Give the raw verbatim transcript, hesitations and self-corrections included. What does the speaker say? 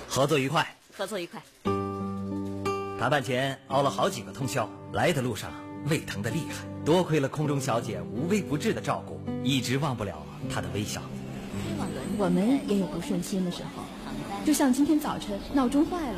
合作愉快， 合作愉快。 谈判前熬了好几个通宵，来的路上胃疼的厉害，多亏了空中小姐无微不至的照顾，一直忘不了她的微笑。 我们也有不顺心的时候，就像今天早晨闹钟坏了。